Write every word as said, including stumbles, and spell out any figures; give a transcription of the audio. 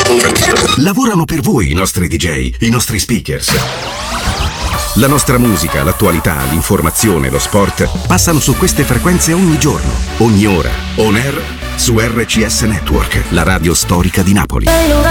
Lavorano per voi i nostri D J, i nostri speakers. La nostra musica, l'attualità, l'informazione, lo sport passano su queste frequenze ogni giorno, ogni ora, on air, su R C S Network, la radio storica di Napoli.